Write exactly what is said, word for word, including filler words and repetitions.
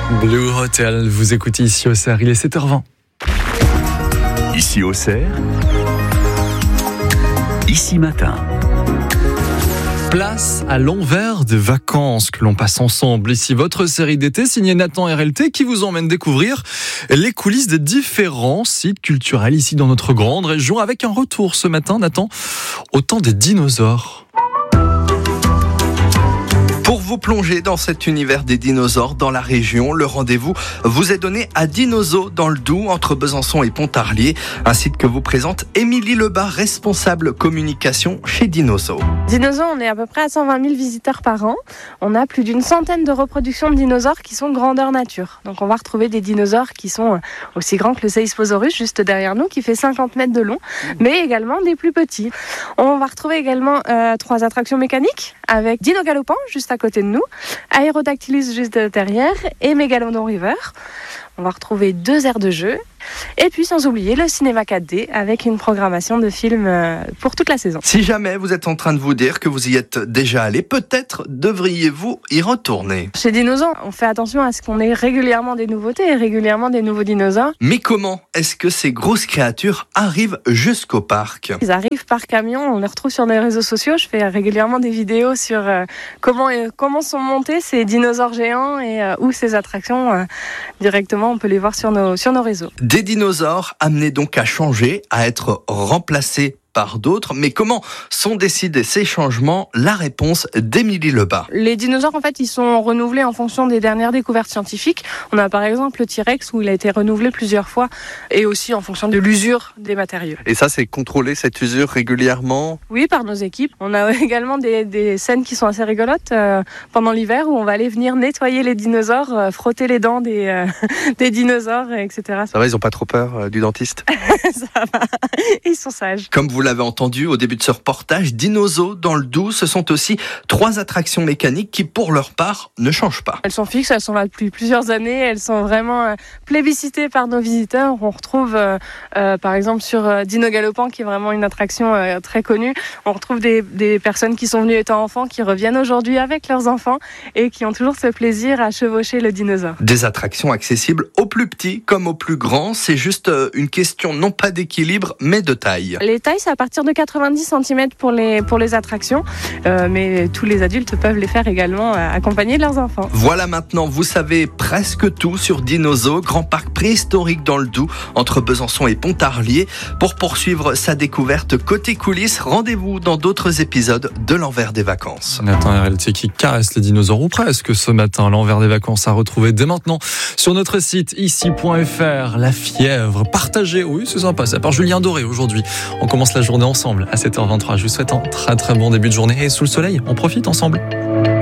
Blue Hotel, vous écoutez ici Auxerre, il est sept heures vingt. Ici Auxerre, ici matin. Place à l'envers des vacances que l'on passe ensemble. Ici, votre série d'été signée Nathan R L T qui vous emmène découvrir les coulisses des différents sites culturels ici dans notre grande région avec un retour ce matin, Nathan, au temps des dinosaures. Pour vous plonger dans cet univers des dinosaures dans la région, le rendez-vous vous est donné à Dinozo dans le Doubs, entre Besançon et Pontarlier, un site que vous présente Émilie Lebas, responsable communication chez Dinozo. Dinozo, on est à peu près à cent vingt mille visiteurs par an. On a plus d'une centaine de reproductions de dinosaures qui sont grandeur nature. Donc on va retrouver des dinosaures qui sont aussi grands que le Cephalosaurus juste derrière nous, qui fait cinquante mètres de long, mais également des plus petits. On va retrouver également euh, trois attractions mécaniques avec Dino Galopant juste à côté de nous, Aerodactylus juste derrière et Megalodon River. On va retrouver deux aires de jeu. Et puis sans oublier le cinéma quatre D avec une programmation de films pour toute la saison. Si jamais vous êtes en train de vous dire que vous y êtes déjà allé, peut-être devriez-vous y retourner. Chez Dinozo, on fait attention à ce qu'on ait régulièrement des nouveautés et régulièrement des nouveaux dinosaures. Mais comment est-ce que ces grosses créatures arrivent jusqu'au parc ? Ils arrivent par camion, on les retrouve sur les réseaux sociaux. Je fais régulièrement des vidéos sur euh, comment, euh, comment sont montés ces dinosaures géants et euh, où ces attractions. Euh, directement, on peut les voir sur nos, sur nos réseaux. Des dinosaures amenés donc à changer, à être remplacés par d'autres. Mais comment sont décidés ces changements ? La réponse d'Émilie Lebas. Les dinosaures, en fait, ils sont renouvelés en fonction des dernières découvertes scientifiques. On a par exemple le T-Rex où il a été renouvelé plusieurs fois et aussi en fonction de l'usure des matériaux. Et ça, c'est contrôler cette usure régulièrement ? Oui, par nos équipes. On a également des, des scènes qui sont assez rigolotes euh, pendant l'hiver où on va aller venir nettoyer les dinosaures, euh, frotter les dents des, euh, des dinosaures, et cetera. Ça va, ils n'ont pas trop peur euh, du dentiste ? Ça va, ils sont sages. Comme vous l'avez entendu au début de ce reportage, Dinozo dans le Doubs, ce sont aussi trois attractions mécaniques qui, pour leur part, ne changent pas. Elles sont fixes, elles sont là depuis plusieurs années, elles sont vraiment euh, plébiscitées par nos visiteurs. On retrouve, euh, euh, par exemple, sur euh, Dino Galopant, qui est vraiment une attraction euh, très connue, on retrouve des, des personnes qui sont venues étant enfants, qui reviennent aujourd'hui avec leurs enfants et qui ont toujours ce plaisir à chevaucher le dinosaure. Des attractions accessibles aux plus petits comme aux plus grands, c'est juste une question non pas d'équilibre, mais de taille. Les tailles, c'est à partir de quatre-vingt-dix centimètres pour les, pour les attractions, euh, mais tous les adultes peuvent les faire également, euh, accompagner de leurs enfants. Voilà, maintenant, vous savez presque tout sur Dinozo, grand parc préhistorique dans le Doubs, entre Besançon et Pontarlier. Pour poursuivre sa découverte côté coulisses, rendez-vous dans d'autres épisodes de l'Envers des vacances. Nathan R L T qui caresse les dinosaures, ou presque ce matin. L'Envers des vacances à retrouver dès maintenant sur notre site ici point f r. La fièvre partagée, oui c'est sympa, c'est par Julien Doré aujourd'hui. On commence la journée ensemble à sept heures vingt-trois. Je vous souhaite un très très bon début de journée et sous le soleil, on profite ensemble.